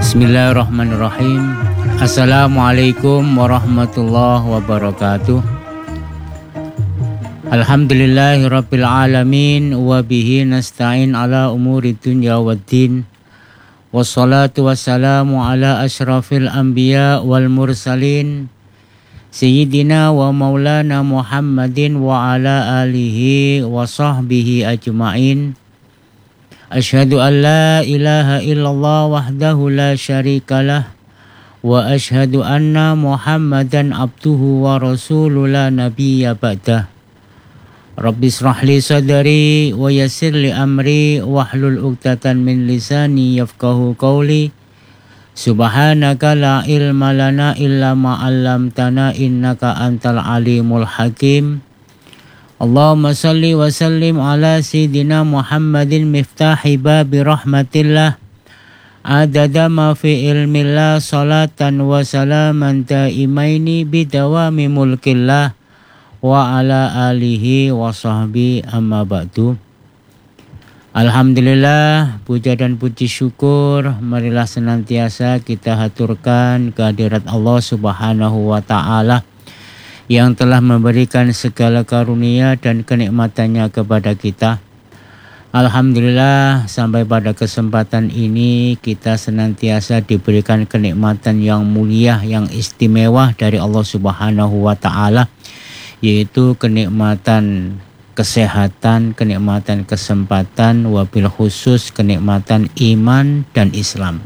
Bismillahirrahmanirrahim. Assalamualaikum warahmatullahi wabarakatuh. Alhamdulillahirabbil alamin wa bihi nasta'in ala umuri dunya waddin. Wassalatu wassalamu ala asyrafil anbiya wal mursalin Sayyidina wa maulana Muhammadin wa ala alihi wa sahbihi ajma'in. Asyhadu an la ilaha illallah wahdahu la syarikalah wa asyhadu anna Muhammadan abduhu wa rasuluhu la nabiyya ba'dah. Rabbi israh li sadri wa yassir li amri wahlul 'uqdatam min lisani yafqahu qawli. Subhanaka la ilma lana illa ma 'allamtana innaka antal alimul hakim. Allahumma salli wa sallim ala Sayyidina Muhammadin miftahi babi rahmatillah adada ma fi ilmillah salatan wa salaman daimaini bidawami mulkillah wa ala alihi wa sahbihi amma ba'du. Alhamdulillah, puja dan puji syukur marilah senantiasa kita haturkan kehadirat Allah Subhanahu wa ta'ala yang telah memberikan segala karunia dan kenikmatannya kepada kita. Alhamdulillah, sampai pada kesempatan ini kita senantiasa diberikan kenikmatan yang mulia, yang istimewa dari Allah Subhanahu wa ta'ala, yaitu kenikmatan kesehatan, kenikmatan kesempatan, wabil khusus kenikmatan iman dan Islam.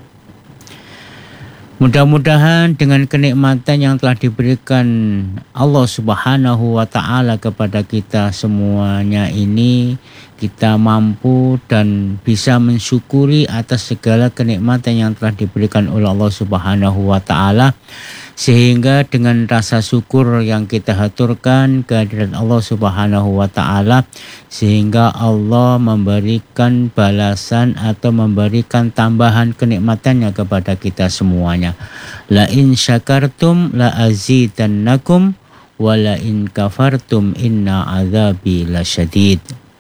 Mudah-mudahan dengan kenikmatan yang telah diberikan Allah Subhanahu wa ta'ala kepada kita semuanya ini, kita mampu dan bisa mensyukuri atas segala kenikmatan yang telah diberikan oleh Allah Subhanahu wa ta'ala, sehingga dengan rasa syukur yang kita haturkan kehadirat Allah Subhanahu wa ta'ala, sehingga Allah memberikan balasan atau memberikan tambahan kenikmatannya kepada kita semuanya. La in syakartum la azidannakum wa la in kafartum inna azabi lasyadid.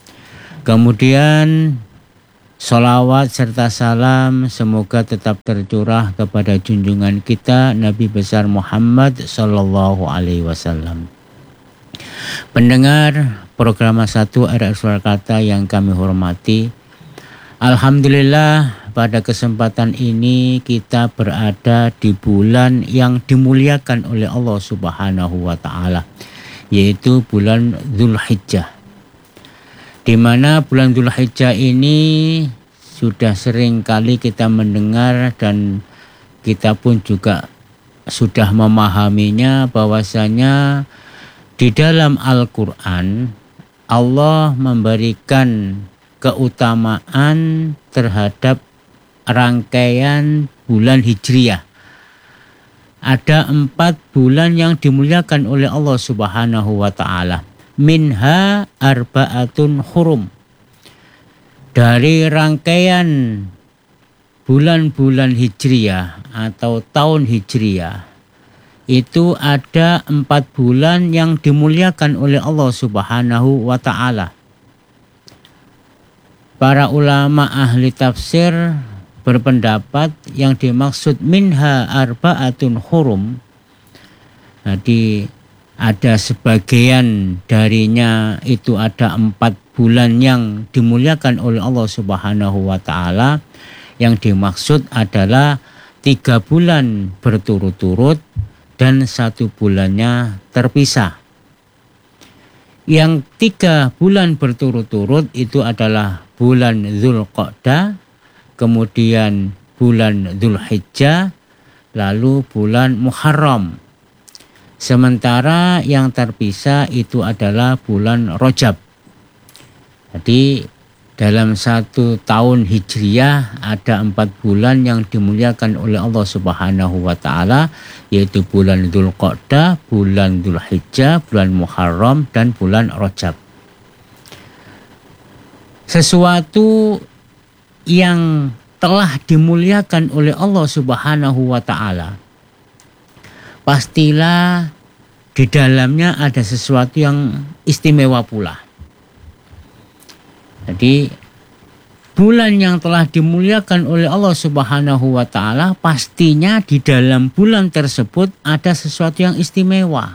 Kemudian salawat serta salam semoga tetap tercurah kepada junjungan kita Nabi besar Muhammad sallallahu alaihi wasallam. Pendengar program 1 RR Surakarta yang kami hormati, alhamdulillah pada kesempatan ini kita berada di bulan yang dimuliakan oleh Allah Subhanahu wa ta'ala, yaitu bulan Dzulhijjah. Di mana bulan Dzulhijjah ini sudah sering kali kita mendengar dan kita pun juga sudah memahaminya, bahwasanya di dalam Al-Quran Allah memberikan keutamaan terhadap rangkaian bulan Hijriyah. Ada 4 bulan yang dimuliakan oleh Allah Subhanahu wa ta'ala. Minha arba'atun hurum. Dari rangkaian bulan-bulan Hijriyah atau tahun Hijriyah, itu ada 4 bulan yang dimuliakan oleh Allah Subhanahu wa ta'ala. Para ulama ahli tafsir berpendapat yang dimaksud minha arba'atun hurum, jadi ada sebagian darinya itu ada 4 bulan yang dimuliakan oleh Allah Subhanahu wa ta'ala. Yang dimaksud adalah 3 bulan berturut-turut dan 1 bulannya terpisah. Yang 3 bulan berturut-turut itu adalah bulan Dzulqa'dah, kemudian bulan Dzulhijjah, lalu bulan Muharram. Sementara yang terpisah itu adalah bulan Rajab. Jadi dalam 1 tahun Hijriyah ada 4 bulan yang dimuliakan oleh Allah Subhanahu wa ta'ala, yaitu bulan Dzulqa'dah, bulan Dzulhijjah, bulan Muharram, dan bulan Rajab. Sesuatu yang telah dimuliakan oleh Allah Subhanahu wa ta'ala, pastilah di dalamnya ada sesuatu yang istimewa pula. Jadi bulan yang telah dimuliakan oleh Allah Subhanahu wa taala, pastinya di dalam bulan tersebut ada sesuatu yang istimewa.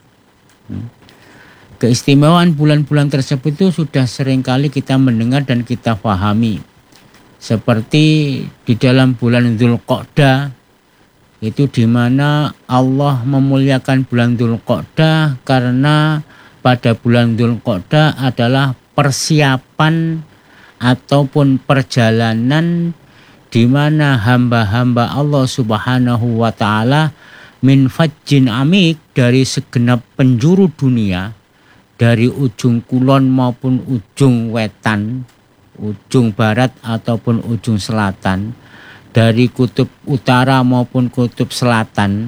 Keistimewaan bulan-bulan tersebut itu sudah seringkali kita mendengar dan kita pahami. Seperti di dalam bulan Dzulqa'dah, itu di mana Allah memuliakan bulan Dzulqa'dah karena pada bulan Dzulqa'dah adalah persiapan ataupun perjalanan di mana hamba-hamba Allah Subhanahu wa taala min fajjin amik, dari segenap penjuru dunia, dari ujung kulon maupun ujung wetan, ujung barat ataupun ujung selatan, dari kutub utara maupun kutub selatan,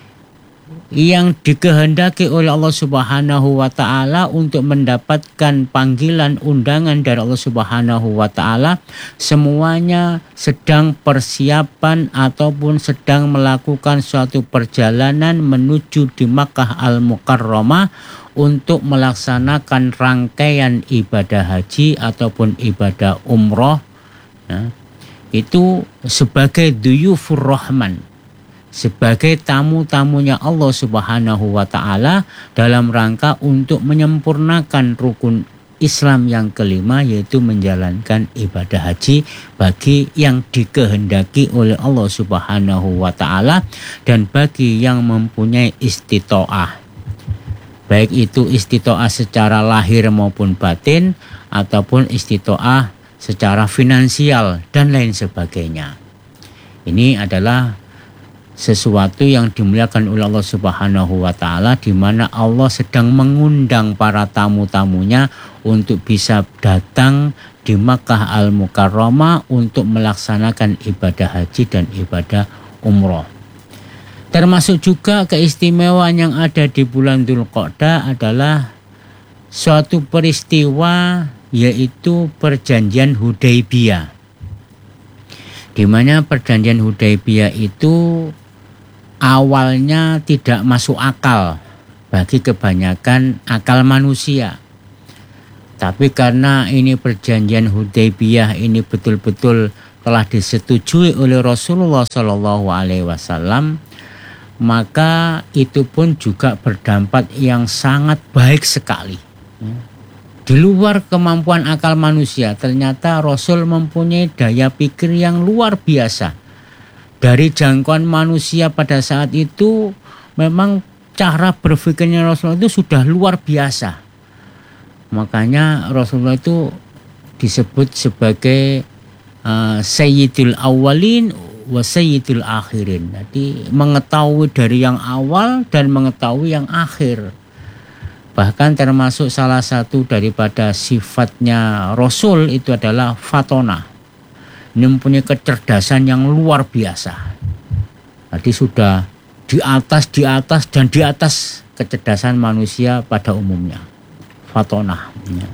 yang dikehendaki oleh Allah Subhanahu wa taala untuk mendapatkan panggilan undangan dari Allah Subhanahu wa taala, semuanya sedang persiapan ataupun sedang melakukan suatu perjalanan menuju di Makkah Al-Mukarramah untuk melaksanakan rangkaian ibadah haji ataupun ibadah umroh. Nah, itu sebagai duyufur rahman, sebagai tamu-tamunya Allah Subhanahu wa taala dalam rangka untuk menyempurnakan rukun Islam yang kelima, yaitu menjalankan ibadah haji bagi yang dikehendaki oleh Allah Subhanahu wa taala dan bagi yang mempunyai istitoah. Baik itu istitoah secara lahir maupun batin ataupun istitoah secara finansial dan lain sebagainya. Ini adalah sesuatu yang dimuliakan oleh Allah Subhanahu wa taala, di mana Allah sedang mengundang para tamu-tamunya untuk bisa datang di Makkah Al-Mukarramah untuk melaksanakan ibadah haji dan ibadah umroh. Termasuk juga keistimewaan yang ada di bulan Dzulqa'dah adalah suatu peristiwa, yaitu perjanjian Hudaybiyah. Di mana perjanjian Hudaybiyah itu awalnya tidak masuk akal bagi kebanyakan akal manusia. Tapi karena ini perjanjian Hudaybiyah ini betul-betul telah disetujui oleh Rasulullah SAW, maka itu pun juga berdampak yang sangat baik sekali. Di luar kemampuan akal manusia, ternyata Rasul mempunyai daya pikir yang luar biasa. Dari jangkauan manusia pada saat itu, memang cara berpikirnya Rasulullah itu sudah luar biasa. Makanya Rasulullah itu disebut sebagai Sayyidul Awwalin wa Sayyidul Akhirin. Jadi mengetahui dari yang awal dan mengetahui yang akhir. Bahkan termasuk salah satu daripada sifatnya Rasul itu adalah fatona. Ini mempunyai kecerdasan yang luar biasa. Jadi sudah di atas kecerdasan manusia pada umumnya. Fatona.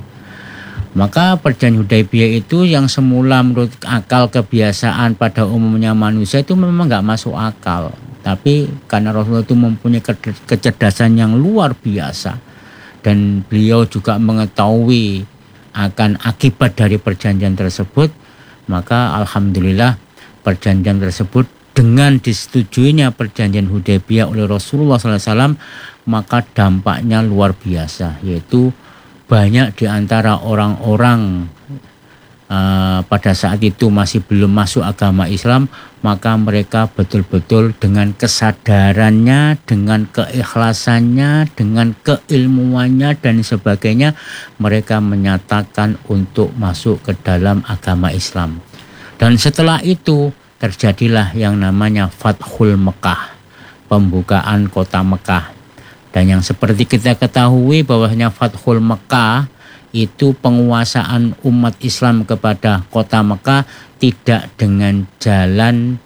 Maka perjanjian Hudaybiyah itu yang semula menurut akal kebiasaan pada umumnya manusia itu memang nggak masuk akal. Tapi karena Rasulullah itu mempunyai kecerdasan yang luar biasa, dan beliau juga mengetahui akan akibat dari perjanjian tersebut, maka alhamdulillah perjanjian tersebut dengan disetujuinya perjanjian Hudaybiyah oleh Rasulullah SAW, maka dampaknya luar biasa, yaitu banyak di antara orang-orang pada saat itu masih belum masuk agama Islam, maka mereka betul-betul dengan kesadarannya, dengan keikhlasannya, dengan keilmuannya dan sebagainya, mereka menyatakan untuk masuk ke dalam agama Islam. Dan setelah itu terjadilah yang namanya Fathul Mekah, pembukaan kota Mekah. Dan yang seperti kita ketahui bahwasanya Fathul Mekah itu penguasaan umat Islam kepada kota Mekah tidak dengan jalan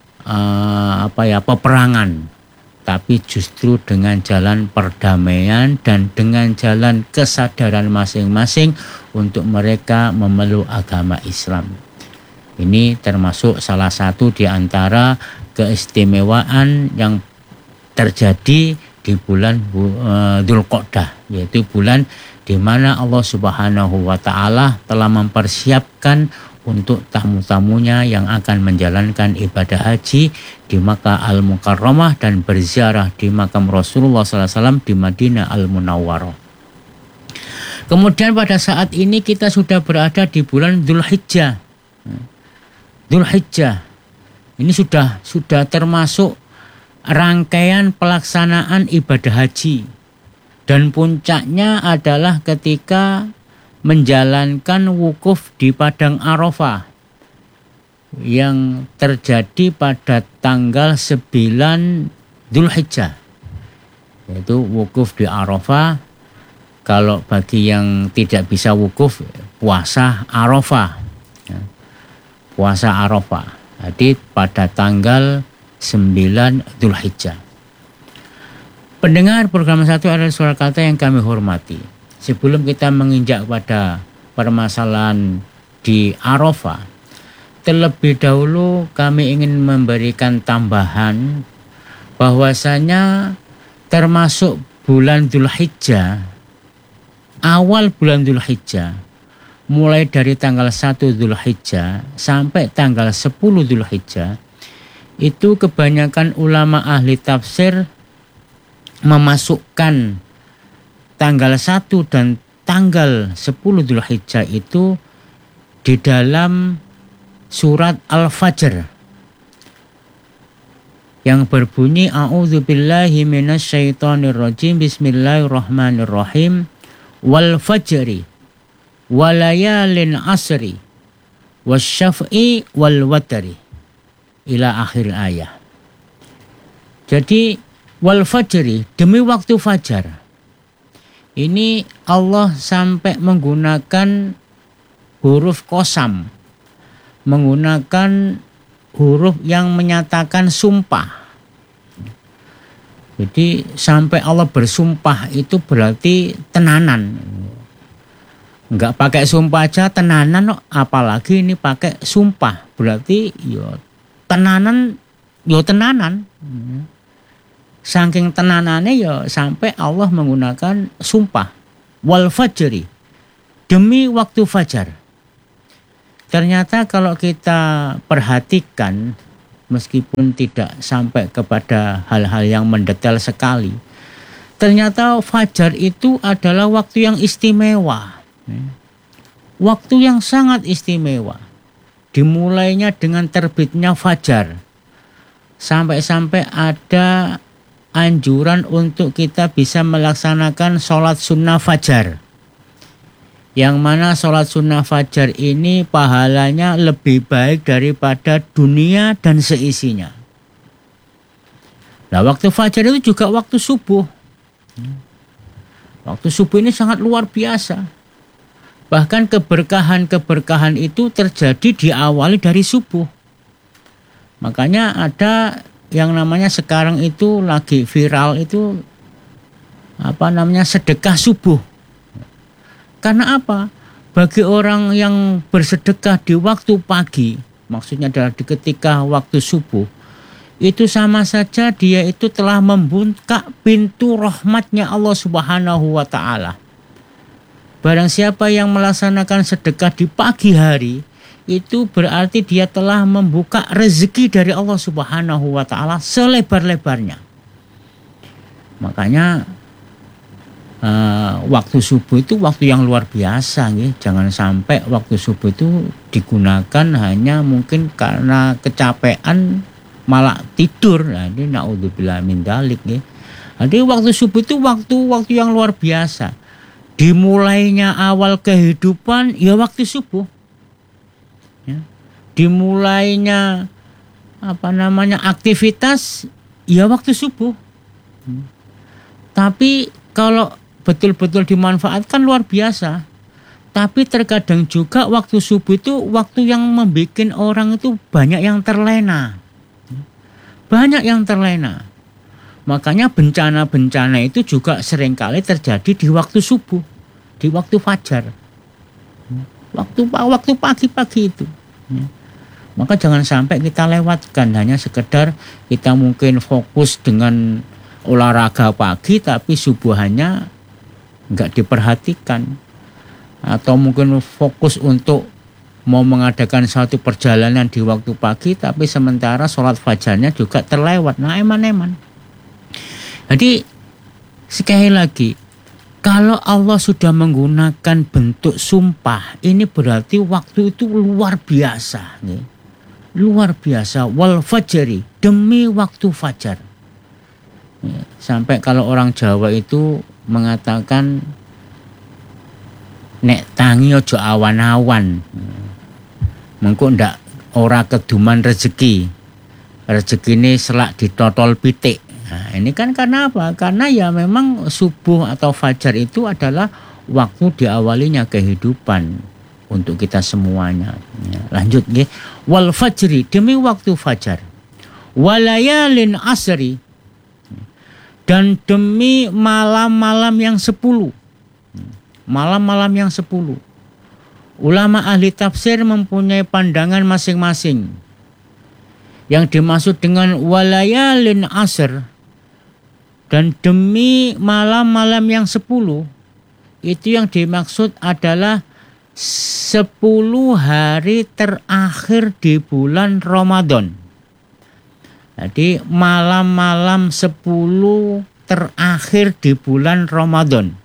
peperangan, tapi justru dengan jalan perdamaian dan dengan jalan kesadaran masing-masing untuk mereka memeluk agama Islam. Ini termasuk salah satu di antara keistimewaan yang terjadi di bulan Dzulqa'dah, yaitu bulan di mana Allah Subhanahu wa taala telah mempersiapkan untuk tamu-tamunya yang akan menjalankan ibadah haji di Makkah Al-Mukarramah dan berziarah di makam Rasulullah SAW di Madinah Al-Munawwarah. Kemudian pada saat ini kita sudah berada di bulan Dzulhijjah. Dzulhijjah ini sudah termasuk rangkaian pelaksanaan ibadah haji, dan puncaknya adalah ketika menjalankan wukuf di Padang Arafah yang terjadi pada tanggal 9 Dzulhijjah, yaitu wukuf di Arafah. Kalau bagi yang tidak bisa wukuf, puasa Arafah, puasa Arafah. Jadi pada tanggal 9 Dzulhijjah. Pendengar program 1 adalah Suara Kata yang kami hormati. Sebelum kita menginjak pada permasalahan di Arafah, terlebih dahulu kami ingin memberikan tambahan bahwasanya termasuk bulan Dzulhijjah, awal bulan Dzulhijjah, mulai dari tanggal 1 Dzulhijjah sampai tanggal 10 Dzulhijjah, itu kebanyakan ulama ahli tafsir memasukkan tanggal 1 dan tanggal 10 Dzulhijjah itu di dalam surat Al-Fajr yang berbunyi A'udzubillahi minasyaitonirrajim, Bismillahirrahmanirrahim, wal fajri walayalin asri wasyaf'i wal watri ila akhir ayat. Jadi wal fajri, demi waktu fajar. Ini Allah sampai menggunakan huruf qasam, menggunakan huruf yang menyatakan sumpah. Jadi sampai Allah bersumpah itu berarti tenanan. Enggak pakai sumpah aja tenanan, apalagi ini pakai sumpah. Berarti yo tenanan. Saking tenanannya ya sampai Allah menggunakan sumpah. Wal fajri, demi waktu fajar. Ternyata kalau kita perhatikan, meskipun tidak sampai kepada hal-hal yang mendetail sekali, ternyata fajar itu adalah waktu yang istimewa. Waktu yang sangat istimewa. Dimulainya dengan terbitnya fajar. Sampai-sampai ada anjuran untuk kita bisa melaksanakan sholat sunnah fajar. Yang mana sholat sunnah fajar ini pahalanya lebih baik daripada dunia dan seisinya. Nah, waktu fajar itu juga waktu subuh. Waktu subuh ini sangat luar biasa. Bahkan keberkahan-keberkahan itu terjadi diawali dari subuh. Makanya ada yang namanya sekarang itu lagi viral itu sedekah subuh. Karena apa? Bagi orang yang bersedekah di waktu pagi, maksudnya adalah di ketika waktu subuh, itu sama saja dia itu telah membuka pintu rahmatnya Allah Subhanahu wa Ta'ala. Barang siapa yang melaksanakan sedekah di pagi hari, itu berarti dia telah membuka rezeki dari Allah Subhanahu wa Ta'ala selebar-lebarnya. Makanya waktu subuh itu waktu yang luar biasa, ya. Jangan sampai waktu subuh itu digunakan hanya mungkin karena kecapean malah tidur. Nah, ini naudzubillah min dzalik, ya. Jadi waktu subuh itu waktu yang luar biasa. Dimulainya awal kehidupan ya waktu subuh. Ya. Dimulainya aktivitas ya waktu subuh. Tapi kalau betul-betul dimanfaatkan luar biasa. Tapi terkadang juga waktu subuh itu waktu yang membuat orang itu banyak yang terlena. Banyak yang terlena. Makanya bencana-bencana itu juga seringkali terjadi di waktu subuh, di waktu fajar. Waktu pagi-pagi itu. Maka jangan sampai kita lewatkan hanya sekedar kita mungkin fokus dengan olahraga pagi tapi subuhannya enggak diperhatikan. Atau mungkin fokus untuk mau mengadakan suatu perjalanan di waktu pagi, tapi sementara sholat fajarnya juga terlewat. Nah, eman-eman. Jadi sekali lagi, kalau Allah sudah menggunakan bentuk sumpah, ini berarti waktu itu luar biasa. Luar biasa. Wal fajri, demi waktu fajar. Sampai kalau orang Jawa itu mengatakan, nek tangi ojo awan-awan. Mengko ndak ora keduman rezeki. Rezeki ini selak ditotol pitik. Nah, ini kan karena apa? Karena ya memang subuh atau fajar itu adalah waktu diawalinya kehidupan untuk kita semuanya. Ya, lanjut nggih. Wal fajri, demi waktu fajar. Walayalin asri, dan demi malam-malam yang 10. Malam-malam yang 10. Ulama ahli tafsir mempunyai pandangan masing-masing. Yang dimaksud dengan walayalin asr dan demi malam-malam yang 10, itu yang dimaksud adalah 10 hari terakhir di bulan Ramadan. Jadi malam-malam 10 terakhir di bulan Ramadan.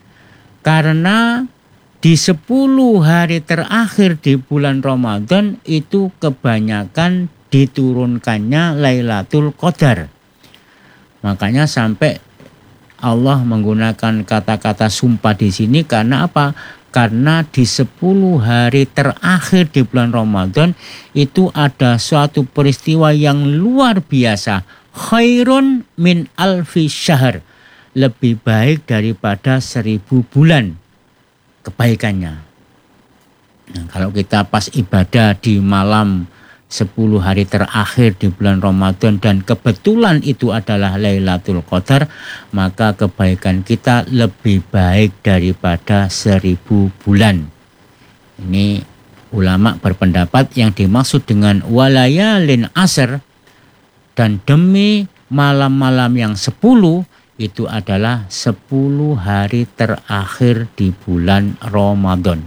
Karena di 10 hari terakhir di bulan Ramadan itu kebanyakan diturunkannya Lailatul Qadar. Makanya sampai Allah menggunakan kata-kata sumpah di sini karena apa? Karena di 10 hari terakhir di bulan Ramadan itu ada suatu peristiwa yang luar biasa. Khairun min alfi syahr. Lebih baik daripada 1000 bulan kebaikannya. Nah, kalau kita pas ibadah di malam 10 hari terakhir di bulan Ramadan dan kebetulan itu adalah Lailatul Qadar, maka kebaikan kita lebih baik daripada 1000 bulan. Ini ulama berpendapat yang dimaksud dengan walayalin asr dan demi malam-malam yang 10 itu adalah 10 hari terakhir di bulan Ramadan.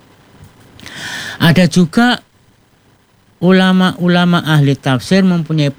Ada juga ulama-ulama ahli tafsir mempunyai